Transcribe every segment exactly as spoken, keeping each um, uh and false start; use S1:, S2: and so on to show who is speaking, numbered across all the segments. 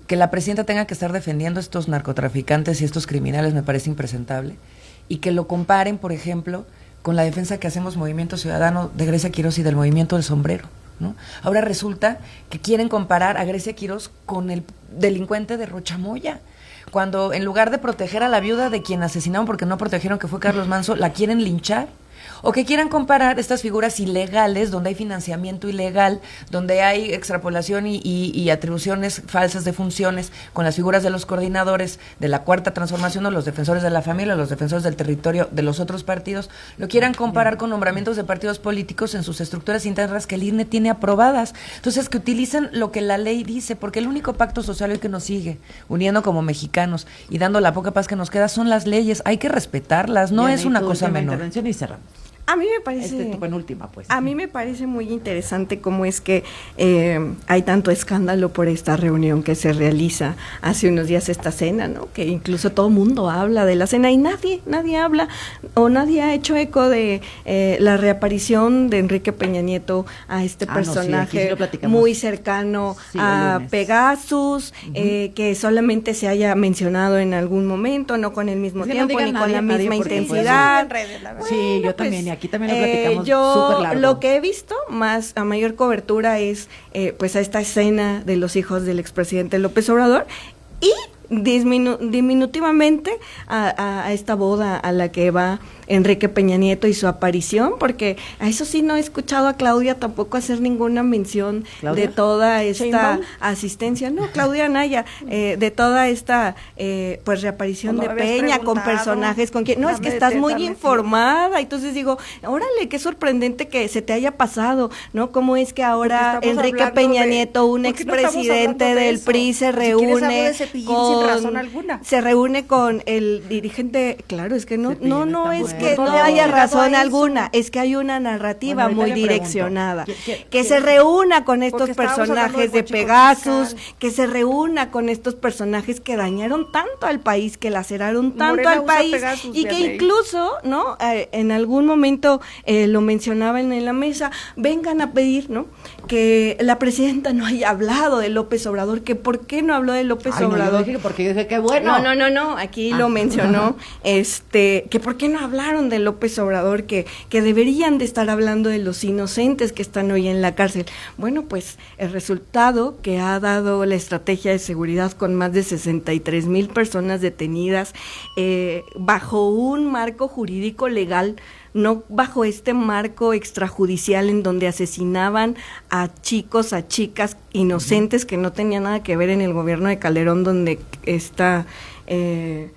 S1: que la presidenta tenga que estar defendiendo a estos narcotraficantes y estos criminales me parece impresentable, y que lo comparen, por ejemplo, con la defensa que hacemos Movimiento Ciudadano de Grecia Quirós y del Movimiento del Sombrero, ¿no? Ahora resulta que quieren comparar a Grecia Quirós con el delincuente de Rochamoya, cuando en lugar de proteger a la viuda de quien asesinaron porque no protegieron, que fue Carlos Manso, la quieren linchar. O que quieran comparar estas figuras ilegales, donde hay financiamiento ilegal, donde hay extrapolación y, y, y atribuciones falsas de funciones, con las figuras de los coordinadores de la Cuarta Transformación, o los defensores de la familia, o los defensores del territorio de los otros partidos, lo quieran comparar con nombramientos de partidos políticos en sus estructuras internas que el I N E tiene aprobadas. Entonces, que utilicen lo que la ley dice, porque el único pacto social hoy que nos sigue, uniendo como mexicanos y dando la poca paz que nos queda, son las leyes. Hay que respetarlas, no
S2: Bien,
S1: es una cosa menor.
S2: Intervención y cerramos.
S3: A mí me parece,
S2: este, tu penúltima, pues.
S3: A mí me parece muy interesante cómo es que eh, hay tanto escándalo por esta reunión que se realiza hace unos días, esta cena, ¿no? Que incluso todo el mundo habla de la cena y nadie, nadie habla o nadie ha hecho eco de eh, la reaparición de Enrique Peña Nieto a este
S2: ah,
S3: personaje
S2: no, sí,
S3: muy cercano sí, a Pegasus, uh-huh. eh, que solamente se haya mencionado en algún momento, no con el mismo es que tiempo no ni con la misma intensidad.
S2: Redes, la verdad. Sí, bueno, yo pues, también. Aquí también lo platicamos
S3: eh, yo
S2: súper largo.
S3: Lo que he visto más a mayor cobertura es eh, pues a esta escena de los hijos del expresidente López Obrador y disminu diminutivamente a, a, a esta boda a la que va Enrique Peña Nieto y su aparición, porque a eso sí no he escuchado a Claudia tampoco hacer ninguna mención ¿Claudia? de toda esta asistencia, no, Claudia Anaya, eh, de toda esta eh, pues reaparición de Peña con personajes con quien, no, es que estás muy informada, entonces digo, órale, qué sorprendente que se te haya pasado, ¿no? Cómo es que ahora Enrique Peña de, Nieto, un expresidente no del P R I, se reúne si con, sin razón alguna. se reúne con el dirigente, claro, es que no, no, no es que no haya razón alguna, es que hay una narrativa bueno, muy direccionada, ¿Qué, qué, que qué? se reúna con estos personajes de, de Pegasus, que se reúna con estos personajes que dañaron tanto al país, que laceraron tanto Morena al país, Pegasus, y que incluso, ¿no? Eh, en algún momento eh, lo mencionaban en la mesa, vengan a pedir, ¿no? Que la presidenta no haya hablado de López Obrador, que por qué no habló de López
S2: Ay,
S3: Obrador.
S2: No, yo dije porque yo dije que bueno.
S3: No, no, no, no, aquí ah. lo mencionó, este, que por qué no habló de López Obrador, que, que deberían de estar hablando de los inocentes que están hoy en la cárcel. Bueno, pues el resultado que ha dado la estrategia de seguridad con más de sesenta y tres mil personas detenidas eh, bajo un marco jurídico legal, no bajo este marco extrajudicial en donde asesinaban a chicos, a chicas inocentes que no tenían nada que ver en el gobierno de Calderón, donde está... Eh,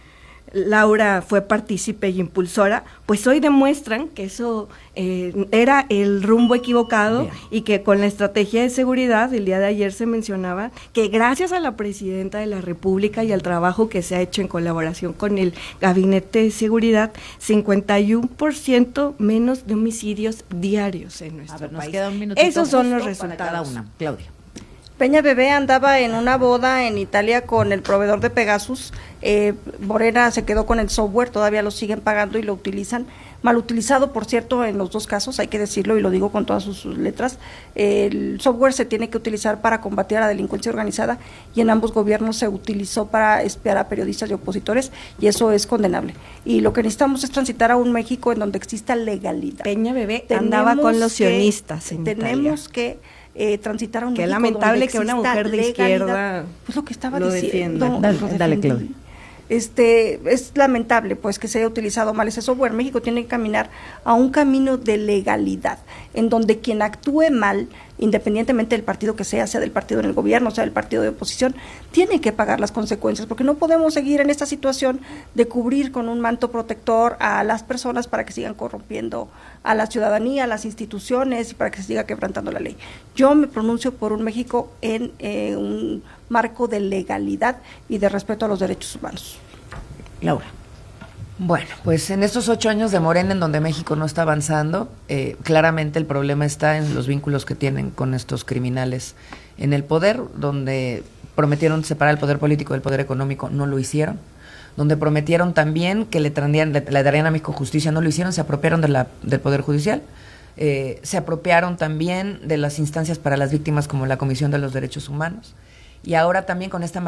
S3: Laura fue partícipe y impulsora, pues hoy demuestran que eso eh, era el rumbo equivocado. Bien. Y que con la estrategia de seguridad, el día de ayer se mencionaba que gracias a la presidenta de la República y al trabajo que se ha hecho en colaboración con el Gabinete de Seguridad, cincuenta y uno por ciento menos de homicidios diarios en nuestro a ver, nos país.
S2: Queda un minutito
S3: Esos son los resultados.
S2: Para cada una. Claudia.
S4: Peña Bebé andaba en una boda en Italia con el proveedor de Pegasus, eh, Morena se quedó con el software, todavía lo siguen pagando y lo utilizan, mal utilizado por cierto en los dos casos, hay que decirlo y lo digo con todas sus, sus letras, eh, el software se tiene que utilizar para combatir a la delincuencia organizada y en ambos gobiernos se utilizó para espiar a periodistas y opositores y eso es condenable. Y lo que necesitamos es transitar a un México en donde exista legalidad.
S3: Peña Bebé andaba con los sionistas en
S4: Tenemos
S3: Italia.
S4: que Eh, transitar a un
S3: Qué
S4: México
S3: lamentable que una mujer de izquierda
S4: pues lo que estaba
S3: lo
S4: diciendo
S3: defienda.
S2: Dale, dale, Claudia.
S4: Este, es lamentable pues que se haya utilizado mal ese software. México tiene que caminar a un camino de legalidad, en donde quien actúe mal, independientemente del partido que sea, sea del partido en el gobierno, sea del partido de oposición, tiene que pagar las consecuencias, porque no podemos seguir en esta situación de cubrir con un manto protector a las personas para que sigan corrompiendo a la ciudadanía, a las instituciones y para que se siga quebrantando la ley. Yo me pronuncio por un México en eh, un marco de legalidad y de respeto a los derechos humanos.
S2: Laura.
S1: Bueno, pues en estos ocho años de Morena en donde México no está avanzando, eh, claramente el problema está en los vínculos que tienen con estos criminales en el poder, donde prometieron separar el poder político del poder económico, no lo hicieron, donde prometieron también que le, traerían, le, le darían a México justicia, no lo hicieron, se apropiaron de la, del poder judicial, eh, se apropiaron también de las instancias para las víctimas como la Comisión de los Derechos Humanos, y ahora también con esta